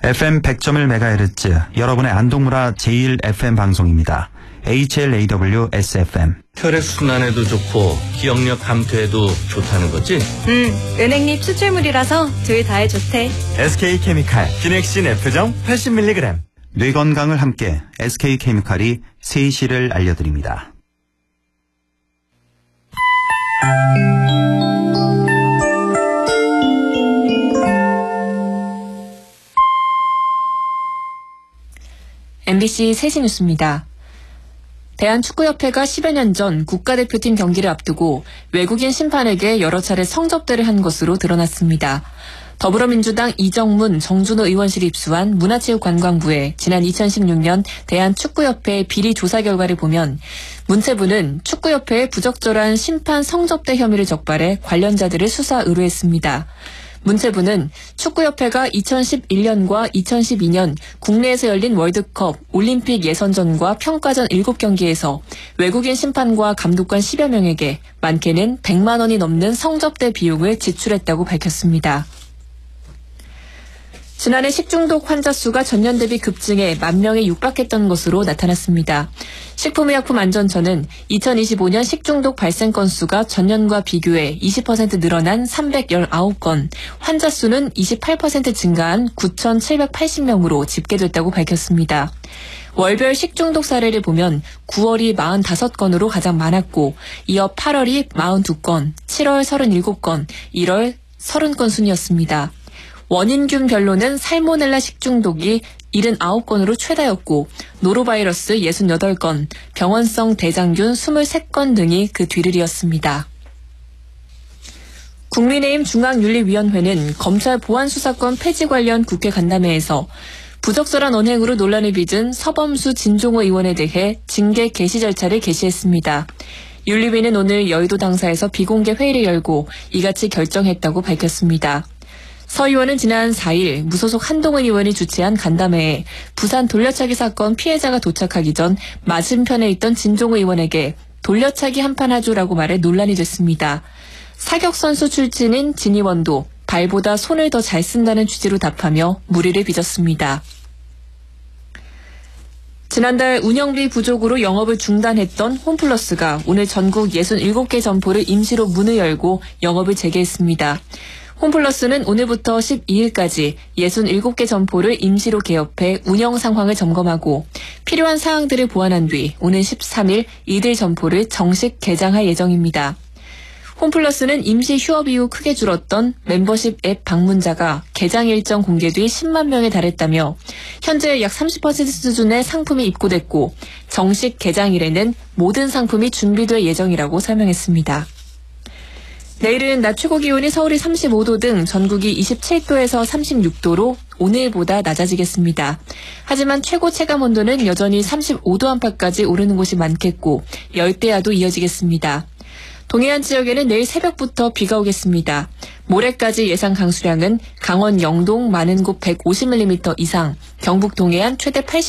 FM 100.1MHz 여러분의 안동문화 제1FM 방송입니다. HLAW-SFM. 혈액순환에도 좋고 기억력 감퇴에도 좋다는 거지? 은행잎 추출물이라서 둘 다에 좋대. SK케미칼 기넥신 F정 80mg. 뇌 건강을 함께 SK케미칼이 세시를 알려드립니다. MBC 세시 뉴스입니다. 대한축구협회가 10여 년 전 국가대표팀 경기를 앞두고 외국인 심판에게 여러 차례 성접대를 한 것으로 드러났습니다. 더불어민주당 이정문, 정준호 의원실이 입수한 문화체육관광부의 지난 2016년 대한축구협회 비리 조사 결과를 보면 문체부는 축구협회의 부적절한 심판 성접대 혐의를 적발해 관련자들을 수사 의뢰했습니다. 문체부는 축구협회가 2011년과 2012년 국내에서 열린 월드컵, 올림픽 예선전과 평가전 7경기에서 외국인 심판과 감독관 10여 명에게 많게는 100만 원이 넘는 성접대 비용을 지출했다고 밝혔습니다. 지난해 식중독 환자 수가 전년 대비 급증해 10,000명에 육박했던 것으로 나타났습니다. 식품의약품안전처는 2025년 식중독 발생 건수가 전년과 비교해 20% 늘어난 319건, 환자 수는 28% 증가한 9,780명으로 집계됐다고 밝혔습니다. 월별 식중독 사례를 보면 9월이 45건으로 가장 많았고 이어 8월이 42건, 7월 37건, 1월 30건 순이었습니다. 원인균별로는 살모넬라 식중독이 79건으로 최다였고 노로바이러스 68건, 병원성 대장균 23건 등이 그 뒤를 이었습니다. 국민의힘 중앙윤리위원회는 검찰 보안수사권 폐지 관련 국회 간담회에서 부적절한 언행으로 논란을 빚은 서범수 진종호 의원에 대해 징계 개시 절차를 개시했습니다. 윤리위는 오늘 여의도 당사에서 비공개 회의를 열고 이같이 결정했다고 밝혔습니다. 서 의원은 지난 4일 무소속 한동훈 의원이 주최한 간담회에 부산 돌려차기 사건 피해자가 도착하기 전 맞은편에 있던 진종호 의원에게 돌려차기 한판 하죠라고 말해 논란이 됐습니다. 사격선수 출신인 진 의원도 발보다 손을 더 잘 쓴다는 취지로 답하며 물의를 빚었습니다. 지난달 운영비 부족으로 영업을 중단했던 홈플러스가 오늘 전국 67개 점포를 임시로 문을 열고 영업을 재개했습니다. 홈플러스는 오늘부터 12일까지 67개 점포를 임시로 개업해 운영 상황을 점검하고 필요한 사항들을 보완한 뒤 오는 13일 이들 점포를 정식 개장할 예정입니다. 홈플러스는 임시 휴업 이후 크게 줄었던 멤버십 앱 방문자가 개장 일정 공개 뒤 10만 명에 달했다며 현재 약 30% 수준의 상품이 입고됐고 정식 개장일에는 모든 상품이 준비될 예정이라고 설명했습니다. 내일은 낮 최고 기온이 서울이 35도 등 전국이 27도에서 36도로 오늘보다 낮아지겠습니다. 하지만 최고 체감 온도는 여전히 35도 안팎까지 오르는 곳이 많겠고 열대야도 이어지겠습니다. 동해안 지역에는 내일 새벽부터 비가 오겠습니다. 모레까지 예상 강수량은 강원 영동 많은 곳 150mm 이상, 경북 동해안 최대 80mm